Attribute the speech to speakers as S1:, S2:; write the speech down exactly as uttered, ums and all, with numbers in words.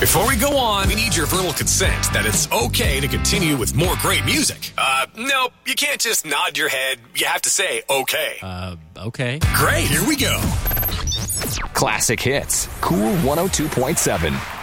S1: Before we go on, we need your verbal consent that it's okay to continue with more great music. Uh, nope, you can't just nod your head. You have to say okay.
S2: Uh, okay.
S1: Great, here we go.
S3: Classic Hits, Cool one oh two point seven.